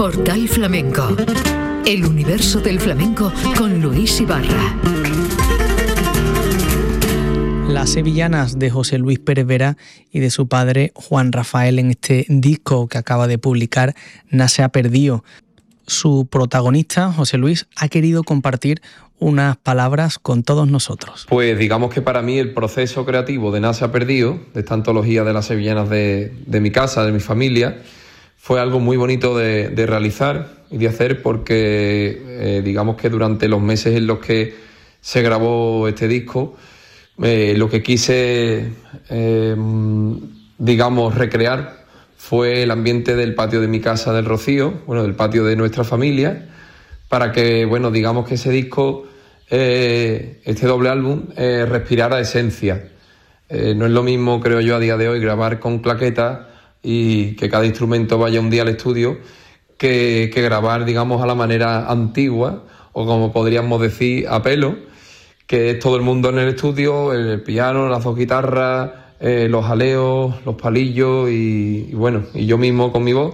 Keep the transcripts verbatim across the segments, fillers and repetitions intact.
Portal Flamenco. El universo del flamenco con Luis Ibarra. Las sevillanas de José Luis Pérez Vera y de su padre Juan Rafael en este disco que acaba de publicar, Na se ha perdido. Su protagonista, José Luis, ha querido compartir unas palabras con todos nosotros. Pues digamos que para mí el proceso creativo de Na se ha perdido, de esta antología de las sevillanas de, de mi casa, de mi familia, fue algo muy bonito de, de realizar y de hacer porque eh, digamos que durante los meses en los que se grabó este disco, eh, lo que quise, eh, digamos, recrear fue el ambiente del patio de mi casa del Rocío, bueno, del patio de nuestra familia, para que, bueno, digamos que ese disco, eh, este doble álbum, eh, respirara esencia. Eh, no es lo mismo, creo yo, a día de hoy, grabar con claquetas y que cada instrumento vaya un día al estudio, que, que grabar, digamos, a la manera antigua, o como podríamos decir, a pelo, que es todo el mundo en el estudio, el piano, las dos guitarras, eh, los jaleos, los palillos y, y bueno, y yo mismo con mi voz,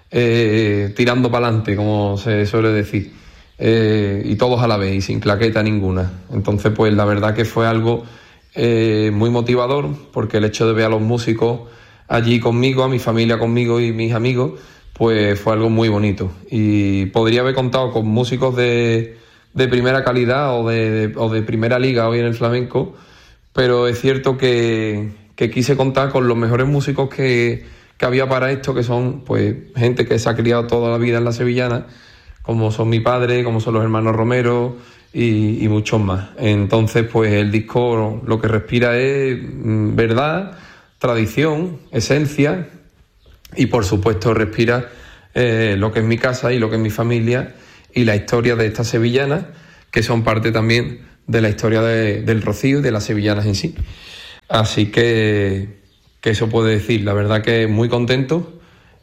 eh, tirando para adelante, como se suele decir, eh, y todos a la vez y sin claqueta ninguna. Entonces, pues la verdad que fue algo eh, muy motivador, porque el hecho de ver a los músicos allí conmigo, a mi familia conmigo y mis amigos, pues fue algo muy bonito. Y podría haber contado con músicos de, de primera calidad o de, de, o de primera liga hoy en el flamenco, pero es cierto que, que quise contar con los mejores músicos que, que había para esto, que son pues gente que se ha criado toda la vida en la sevillana, como son mi padre, como son los hermanos Romero y, y muchos más. Entonces, pues el disco lo que respira es mm, verdad, tradición, esencia y por supuesto respira eh, lo que es mi casa y lo que es mi familia y la historia de estas sevillanas, que son parte también de la historia de, del Rocío y de las sevillanas en sí. Así que, que eso puedo decir, la verdad que muy contento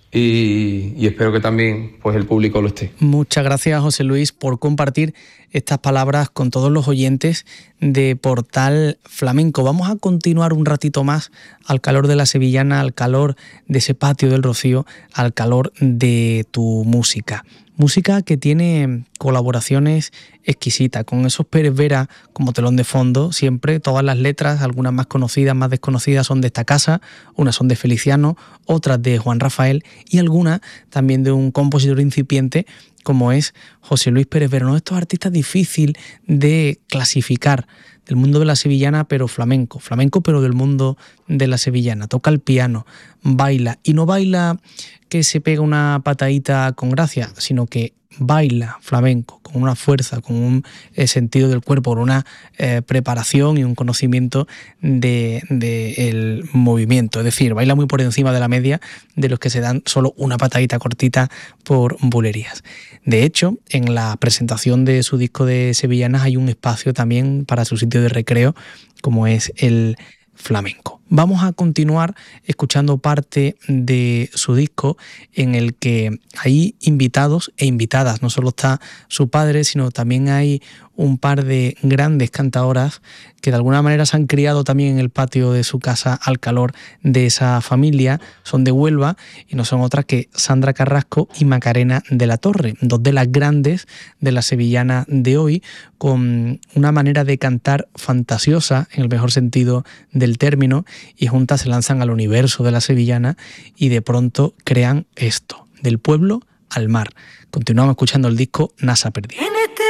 y, y espero que también pues el público lo esté. Muchas gracias, José Luis, por compartir estas palabras con todos los oyentes de Portal Flamenco. Vamos a continuar un ratito más al calor de la sevillana, al calor de ese patio del Rocío, al calor de tu música. Música que tiene colaboraciones exquisitas, con esos Pérez Vera como telón de fondo, siempre todas las letras, algunas más conocidas, más desconocidas, son de esta casa, unas son de Feliciano, otras de Juan Rafael y algunas también de un compositor incipiente como es José Luis Pérez Vera. Uno de estos artistas difícil de clasificar, del mundo de la sevillana, pero flamenco, flamenco pero del mundo de la sevillana. Toca el piano, baila, y no baila que se pega una patadita con gracia, sino que baila flamenco con una fuerza, con un eh, sentido del cuerpo, con una eh, preparación y un conocimiento de, de el movimiento. Es decir, baila muy por encima de la media de los que se dan solo una patadita cortita por bulerías. De hecho, en la presentación de su disco de sevillanas hay un espacio también para su sitio de recreo, como es el flamenco. Vamos a continuar escuchando parte de su disco en el que hay invitados e invitadas. No solo está su padre, sino también hay un par de grandes cantadoras que de alguna manera se han criado también en el patio de su casa al calor de esa familia. Son de Huelva y no son otras que Sandra Carrasco y Macarena de la Torre, dos de las grandes de la sevillana de hoy, con una manera de cantar fantasiosa, en el mejor sentido del término, y juntas se lanzan al universo de la sevillana y de pronto crean esto, del pueblo al mar. Continuamos escuchando el disco Na se ha perdido.